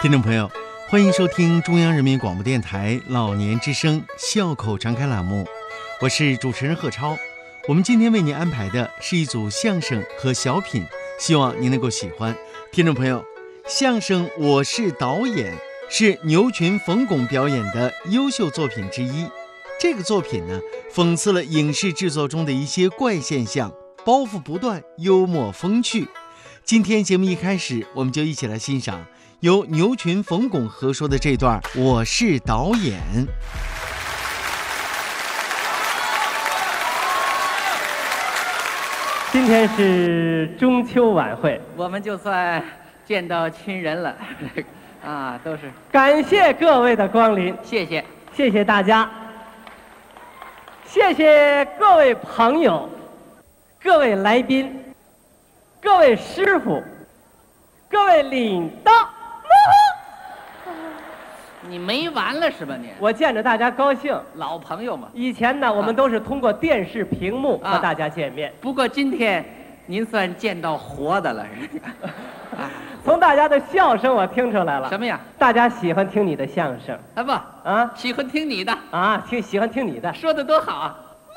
听众朋友，欢迎收听中央人民广播电台老年之声笑口常开栏目，我是主持人贺超。我们今天为您安排的是一组相声和小品，希望您能够喜欢。听众朋友，相声《我是导演》是牛群、冯巩表演的优秀作品之一。这个作品呢，讽刺了影视制作中的一些怪现象，包袱不断，幽默风趣。今天节目一开始，我们就一起来欣赏由牛群、冯巩合说的这段《我是导演》。 今天是中秋晚会， 我们就算见到亲人了，啊，都是感谢各位的光临， 谢谢， 谢谢大家，谢谢各位朋友、各位来宾、各位师傅、各位领导。 你没完了是吧你？ 我见着大家高兴， 老朋友嘛。 以前呢，我们都是通过电视屏幕和大家见面， 不过今天您算见到活的了， 从大家的笑声我听出来了。 什么呀？ 大家喜欢听你的相声啊不啊？ 喜欢听你的啊？喜欢听你的， 说的多好啊！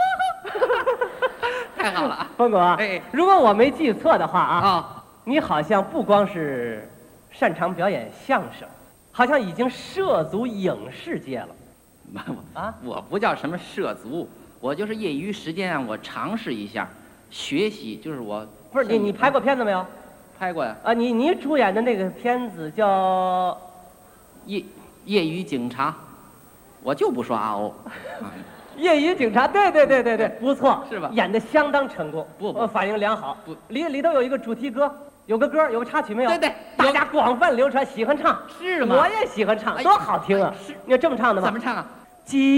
太好了， 冯巩啊！ 哎， 如果我没记错的话啊， 哦， 你好像不光是擅长表演相声，好像已经涉足影视界了。 我不叫什么涉足，我就是业余时间啊，我尝试一下学习，就是我不是你拍过片子没有？ 拍过呀。 啊，你主演的那个片子叫业余警察，我就不说阿欧。 业余警察，对，不错， 是吧？ 演得相当成功， 不反应良好。 不， 里头有一个主题歌，有个歌，有个插曲没有？ 对， 大家广泛流传，喜欢唱。 是吗？ 我也喜欢唱，多好听啊！ 是你这么唱的吗？ 怎么唱啊？